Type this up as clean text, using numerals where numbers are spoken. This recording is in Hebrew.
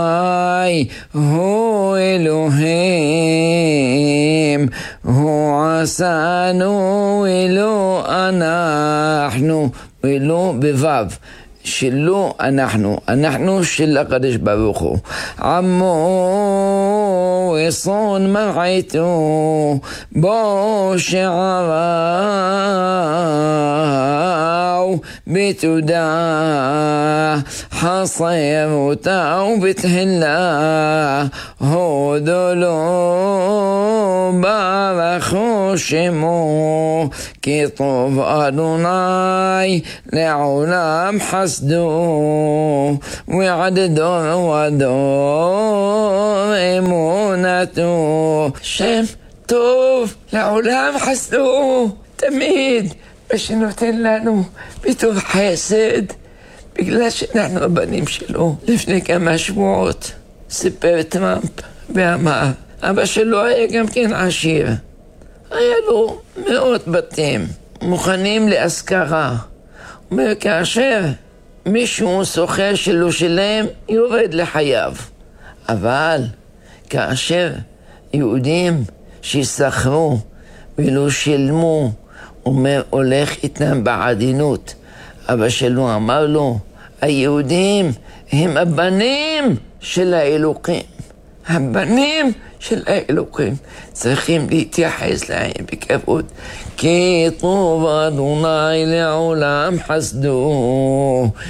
הוא אלוהים, הוא עשנו ולא אנחנו, ולא בוו, שלא אנחנו של הקדוש ברוך הוא. עמו וצאן מרעיתו בו שערו בתודה חסרותיו בתהילה הודו לו ברכו שמו כי טוב אדוני לעולם חסדו ועדדו ודו אמונתו. שם טוב לעולם חסדו, תמיד מה שנותן לנו בטוב חסד, בגלל שאנחנו הבנים שלו. לפני כמה שבועות סיפר טראמפ ואמר, אבא שלו היה גם כן עשיר, היה לו 100 בתים מוכנים להשכרה. הוא אומר, כאשר מישהו סוחר שלו שלהם, יורד לחייו. אבל כאשר יהודים שסחרו ולא שילמו, אומר, הולך איתם בעדינות. אבא שלו אמר לו, היהודים הם הבנים של האלוקים. הבנים של האלוקים, צריכים להתייחס להם בכבוד. כי טוב אדוני לעולם חסדו.